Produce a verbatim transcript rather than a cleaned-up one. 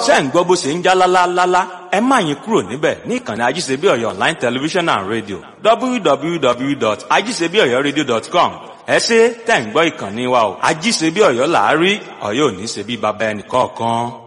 ṣé ń gbọ́ bó ṣe ń já lálálálá, ẹ má yín kúrò níbẹ̀ ní ìkànnì Ajíṣebí Ọ̀yọ́ Online Television and Radio w w w dot ajisebi oyo radio dot com. Ẹ ṣé tẹ̀ ń gbọ́ ìkànnì wa o. Ajíṣebí Ọ̀yọ́ là á rí, Ọ̀yọ́ ò ní ṣe bí baba ẹnì kọ̀ọ̀kan.